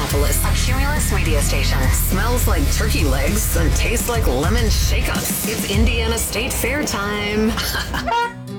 Indianapolis, a Cumulus media station. Smells like turkey legs and tastes like lemon shake-ups. It's Indiana State Fair time.